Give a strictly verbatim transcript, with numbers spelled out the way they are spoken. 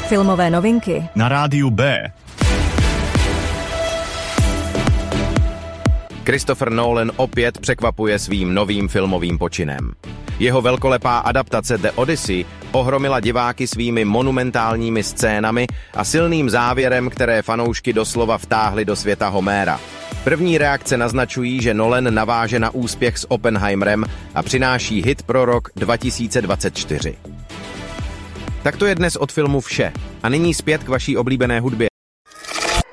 Filmové novinky na rádiu B. Christopher Nolan opět překvapuje svým novým filmovým počinem. Jeho velkolepá adaptace The Odyssey ohromila diváky svými monumentálními scénami a silným závěrem, které fanoušky doslova vtáhly do světa Homéra. První reakce naznačují, že Nolan naváže na úspěch s Oppenheimerem a přináší hit pro rok dva tisíce dvacet čtyři. Tak to je dnes od filmu vše. A nyní zpět k vaší oblíbené hudbě.